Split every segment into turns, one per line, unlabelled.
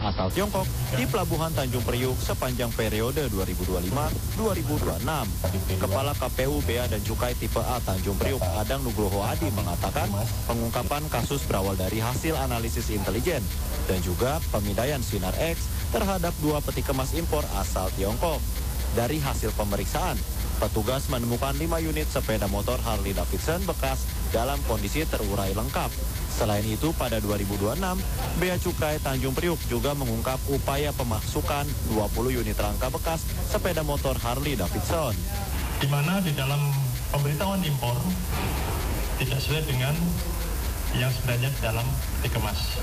asal Tiongkok di Pelabuhan Tanjung Priuk sepanjang periode 2025-2026. Kepala KPU Bea dan Cukai Tipe A Tanjung Priuk Adang Nugroho Adi mengatakan pengungkapan kasus berawal dari hasil analisis intelijen dan juga pemindaian Sinar X terhadap 2 peti kemas impor asal Tiongkok. Dari hasil pemeriksaan, petugas menemukan 5 unit sepeda motor Harley Davidson bekas dalam kondisi terurai lengkap. Selain itu, pada 2026, Bea Cukai Tanjung Priuk juga mengungkap upaya pemasukan 20 unit rangka bekas sepeda motor Harley Davidson.
Di mana di dalam pemberitahuan impor tidak sesuai dengan yang sebenarnya di dalam peti kemas.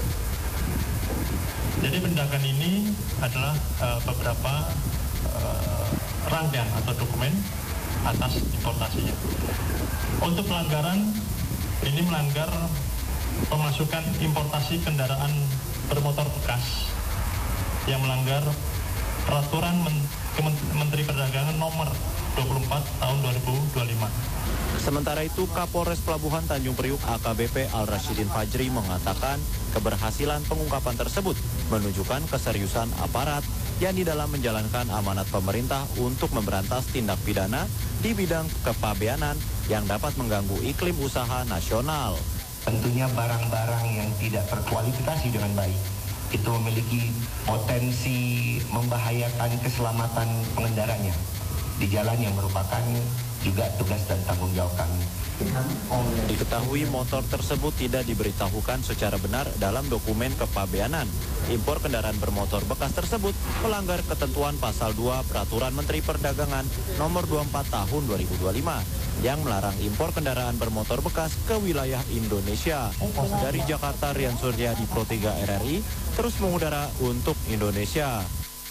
Jadi penindakan ini adalah beberapa rangkaian atau dokumen atas importasinya. Untuk pelanggaran, ini melanggar pemasukan importasi kendaraan bermotor bekas yang melanggar peraturan Menteri Perdagangan nomor 24 tahun 2025.
Sementara itu, Kapolres Pelabuhan Tanjung Priuk AKBP Al-Rashidin Fajri mengatakan keberhasilan pengungkapan tersebut menunjukkan keseriusan aparat yang di dalam menjalankan amanat pemerintah untuk memberantas tindak pidana di bidang kepabeanan yang dapat mengganggu iklim usaha nasional.
Tentunya barang-barang yang tidak terkualifikasi dengan baik itu memiliki potensi membahayakan keselamatan pengendaranya di jalan yang merupakan juga tugas dan tanggung jawab kami.
Diketahui motor tersebut tidak diberitahukan secara benar dalam dokumen kepabeanan. Impor kendaraan bermotor bekas tersebut melanggar ketentuan pasal 2 Peraturan Menteri Perdagangan nomor 24 tahun 2025 yang melarang impor kendaraan bermotor bekas ke wilayah Indonesia. Dari Jakarta, Rian Suryadi, Pro 3 RRI, terus mengudara untuk Indonesia.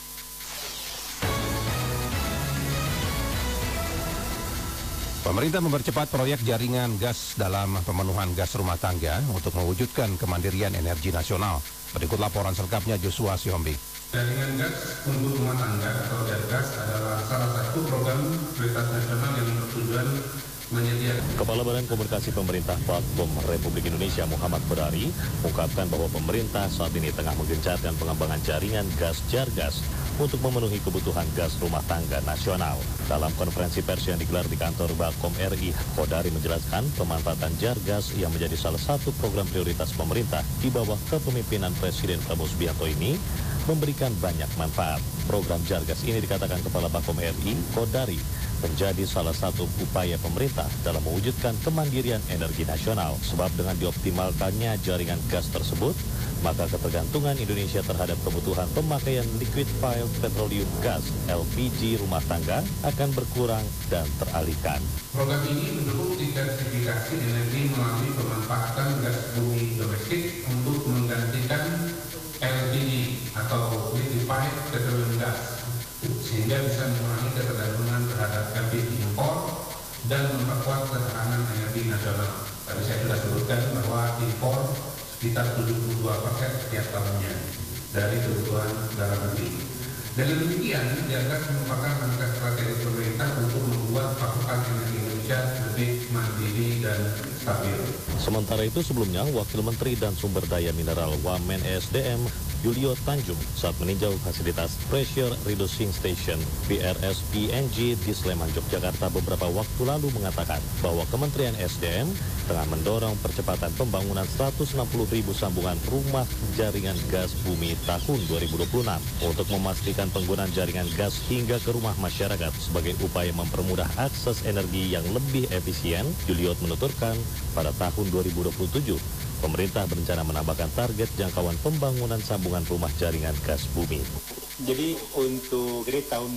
Pemerintah mempercepat proyek jaringan gas dalam pemenuhan gas rumah tangga untuk mewujudkan kemandirian energi nasional. Berikut laporan selengkapnya Joshua Sihombing.
Jaringan gas untuk rumah tangga atau Jargas adalah salah satu program prioritas nasional yang bertujuan menyediakan.
Kepala Badan Komunikasi Pemerintah Platform Republik Indonesia Muhammad Berari mengungkapkan bahwa pemerintah saat ini tengah menggencarkan pengembangan jaringan gas Jargas untuk memenuhi kebutuhan gas rumah tangga nasional. Dalam konferensi pers yang digelar di kantor Bakom RI, Kodari menjelaskan pemanfaatan Jargas yang menjadi salah satu program prioritas pemerintah di bawah kepemimpinan Presiden Prabowo Subianto ini memberikan banyak manfaat. Program Jargas ini dikatakan Kepala Bakom RI, Kodari, menjadi salah satu upaya pemerintah dalam mewujudkan kemandirian energi nasional. Sebab dengan dioptimalkannya jaringan gas tersebut, maka ketergantungan Indonesia terhadap kebutuhan pemakaian liquefied petroleum gas LPG rumah tangga akan berkurang dan teralihkan.
Program ini mendukung diversifikasi energi melalui pemanfaatan gas bumi domestik untuk menggantikan LPG atau liquefied petroleum gas, sehingga bisa mengurangi ketergantungan terhadap LPG impor dan memperkuat ketahanan energi nasional. Tadi saya sudah sebutkan bahwa impor sekitar 72% setiap tahunnya dari kebutuhan dalam negeri. Dengan demikian, Jargas merupakan langkah strategis pemerintah untuk membuat pasokan energi Indonesia lebih mandiri dan stabil.
Sementara itu sebelumnya, Wakil Menteri dan Sumber Daya Mineral Wamen ESDM Julio Tanjung saat meninjau fasilitas Pressure Reducing Station PRS PNG di Sleman, Yogyakarta beberapa waktu lalu mengatakan bahwa Kementerian SDM tengah mendorong percepatan pembangunan 160.000 sambungan rumah jaringan gas bumi tahun 2026 untuk memastikan penggunaan jaringan gas hingga ke rumah masyarakat sebagai upaya mempermudah akses energi yang lebih efisien. Juliot menuturkan pada tahun 2027 pemerintah berencana menambahkan target jangkauan pembangunan sambungan rumah jaringan gas bumi.
Jadi untuk tahun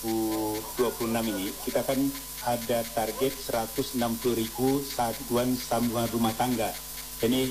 2026 ini kita akan ada target 160.000 satuan sambungan rumah tangga. Ini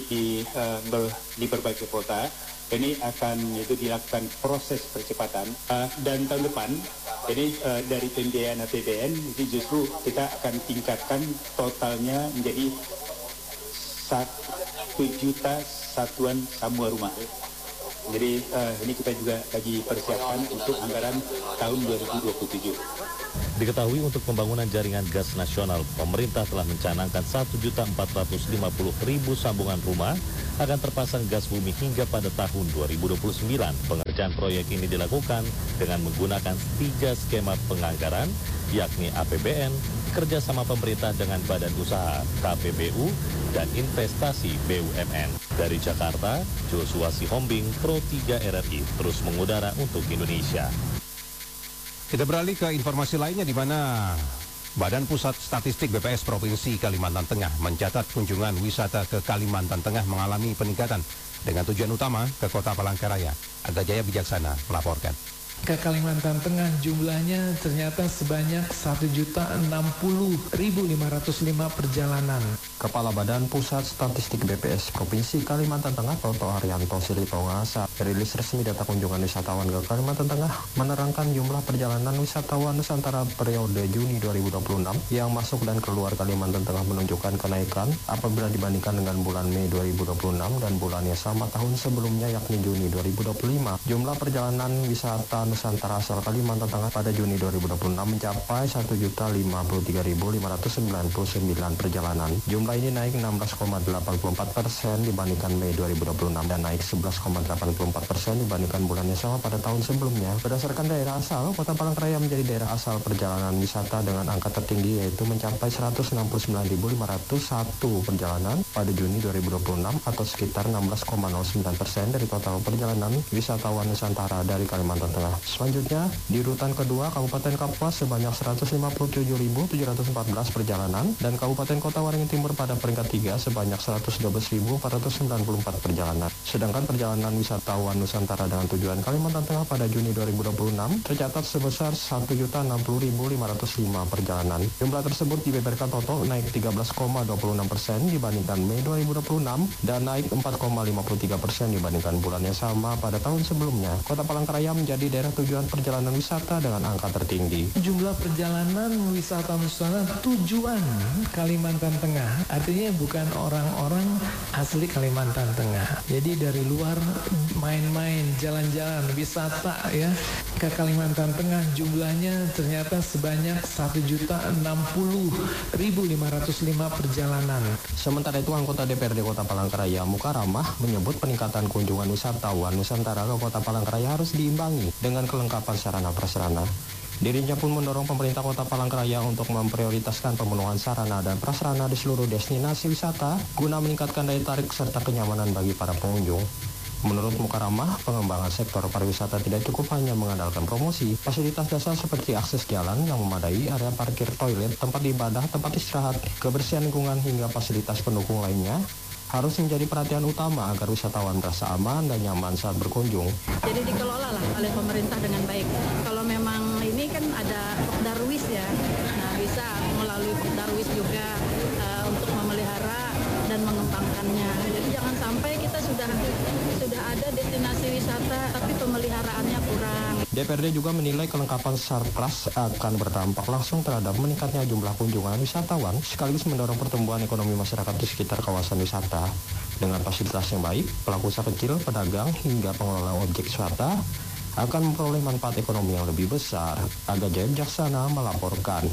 di berbagai kota. Ini akan dilakukan proses percepatan dan tahun depan ini dari pembiayaan APBN itu justru kita akan tingkatkan totalnya menjadi 1 juta satuan sambungan rumah. Jadi ini kita juga lagi persiapkan untuk anggaran tahun 2027.
Diketahui untuk pembangunan jaringan gas nasional, pemerintah telah mencanangkan 1.450.000 sambungan rumah akan terpasang gas bumi hingga pada tahun 2029. Pengerjaan proyek ini dilakukan dengan menggunakan 3 skema penganggaran, yakni APBN, kerjasama pemerintah dengan badan usaha, KPBU, dan investasi BUMN. Dari Jakarta, Joshua Sihombing, Pro 3 RRI, terus mengudara untuk Indonesia.
Kita beralih ke informasi lainnya di mana Badan Pusat Statistik BPS Provinsi Kalimantan Tengah mencatat kunjungan wisata ke Kalimantan Tengah mengalami peningkatan dengan tujuan utama ke Kota Palangkaraya. Aga Jaya Bijaksana melaporkan.
Ke Kalimantan Tengah jumlahnya ternyata sebanyak 1.060.505 perjalanan.
Kepala Badan Pusat Statistik BPS Provinsi Kalimantan Tengah Toto Haryanto Silitonga merilis resmi data kunjungan wisatawan ke Kalimantan Tengah menerangkan jumlah perjalanan wisatawan Nusantara periode Juni 2026 yang masuk dan keluar Kalimantan Tengah menunjukkan kenaikan apabila dibandingkan dengan bulan Mei 2026 dan bulan yang sama tahun sebelumnya yakni Juni 2025. Jumlah perjalanan wisata Nusantara asal Kalimantan Tengah pada Juni 2026 mencapai 1.050.599 perjalanan. Jumlah ini naik 16,84% dibandingkan Mei 2026 dan naik 11,84% dibandingkan bulan yang sama pada tahun sebelumnya. Berdasarkan daerah asal, Kota Palangkaraya menjadi daerah asal perjalanan wisata dengan angka tertinggi yaitu mencapai 169.501 perjalanan pada Juni 2026 atau sekitar 16,09% dari total perjalanan wisatawan Nusantara dari Kalimantan Tengah. Selanjutnya, di urutan kedua Kabupaten Kapuas sebanyak 157.714 perjalanan dan Kabupaten Kota Waringin Timur pada peringkat 3 sebanyak 112.494 perjalanan. Sedangkan perjalanan wisatawan Nusantara dengan tujuan Kalimantan Tengah pada Juni 2026 tercatat sebesar 1.060.505 perjalanan. Jumlah tersebut dibeberkan Toto naik 13,26% dibandingkan Mei 2026 dan naik 4,53% dibandingkan bulan yang sama pada tahun sebelumnya. Kota Palangkaraya menjadi daerah tujuan perjalanan wisata dengan angka tertinggi.
Jumlah perjalanan wisata Nusantara tujuan Kalimantan Tengah, artinya bukan orang-orang asli Kalimantan Tengah. Jadi dari luar main-main, jalan-jalan, wisata ya ke Kalimantan Tengah jumlahnya ternyata sebanyak 1.060.505 perjalanan.
Sementara itu anggota DPRD Kota Palangkaraya Mukaramah menyebut peningkatan kunjungan wisatawan Nusantara ke Kota Palangkaraya harus diimbangi dengan kelengkapan sarana prasarana. Dirinya pun mendorong pemerintah Kota Palangkaraya untuk memprioritaskan pemenuhan sarana dan prasarana di seluruh destinasi wisata guna meningkatkan daya tarik serta kenyamanan bagi para pengunjung. Menurut Mukaramah, pengembangan sektor pariwisata tidak cukup hanya mengandalkan promosi. Fasilitas dasar seperti akses jalan yang memadai, area parkir, toilet, tempat ibadah, tempat istirahat, kebersihan lingkungan hingga fasilitas pendukung lainnya harus menjadi perhatian utama agar wisatawan merasa aman dan nyaman saat berkunjung.
Jadi dikelola lah oleh pemerintah dengan baik. Kalau memang ini kan ada Darwis ya, nah bisa melalui Darwis juga untuk memelihara dan mengembangkannya. Jadi jangan sampai kita sudah ada destinasi wisata tapi pemeliharaannya kurang.
DPRD juga menilai kelengkapan sarpras akan berdampak langsung terhadap meningkatnya jumlah kunjungan wisatawan sekaligus mendorong pertumbuhan ekonomi masyarakat di sekitar kawasan wisata. Dengan fasilitas yang baik, pelaku usaha kecil, pedagang, hingga pengelola objek wisata akan memperoleh manfaat ekonomi yang lebih besar. Aga Jaya Bijaksana melaporkan.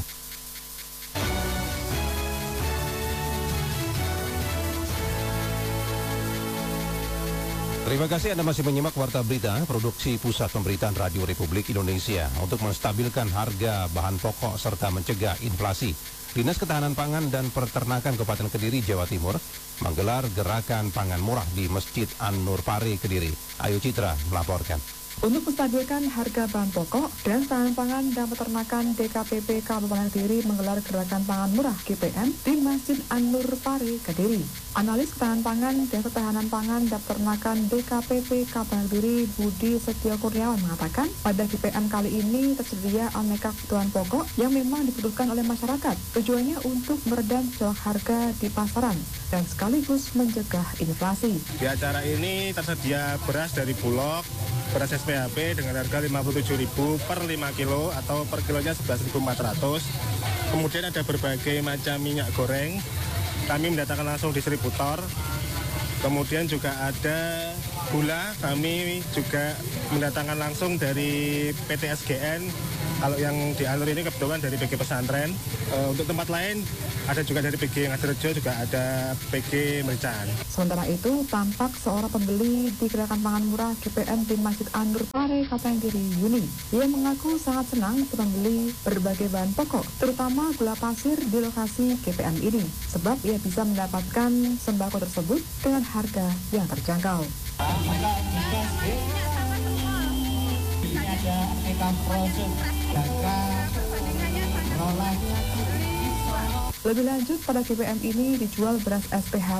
Terima kasih Anda masih menyimak Warta Berita, produksi Pusat Pemberitaan Radio Republik Indonesia. Untuk menstabilkan harga bahan pokok serta mencegah inflasi, Dinas Ketahanan Pangan dan Peternakan Kabupaten Kediri, Jawa Timur, menggelar gerakan pangan murah di Masjid An-Nur Pare, Kediri. Ayu Citra melaporkan.
Untuk menstabilkan harga bahan pokok, Dinas Ketahanan Pangan dan Peternakan DKPP Kabupaten Kediri menggelar gerakan pangan murah GPM di Masjid An-Nur Pare, Kediri. Analis Ketahanan Pangan dan Ketahanan Pangan dan Peternakan DKPP Kabupaten Kediri Budi Setio Kurniawan mengatakan, pada GPM kali ini tersedia aneka kebutuhan pokok yang memang dibutuhkan oleh masyarakat. Tujuannya untuk meredam gejolak harga di pasaran dan sekaligus mencegah inflasi.
Di acara ini tersedia beras dari Bulog, beras SPHP dengan harga Rp57.000 per 5 kilo atau per kilonya Rp11.400. Kemudian ada berbagai macam minyak goreng. Kami mendatangkan langsung distributor. Kemudian juga ada gula kami juga mendatangkan langsung dari PT SGN. Kalau yang di Anur ini kebetulan dari PG Pesantren. Untuk tempat lain ada juga dari PG Ngadirejo, juga ada PG Mercan.
Sementara itu, tampak seorang pembeli di Gerakan Pangan Murah GPM di Masjid An-Nur Pare, Kapangkiri, Yuni. Ia mengaku sangat senang membeli berbagai bahan pokok, terutama gula pasir di lokasi GPM ini, sebab ia bisa mendapatkan sembako tersebut dengan harga yang terjangkau. Lebih lanjut, pada GPM ini dijual beras SPH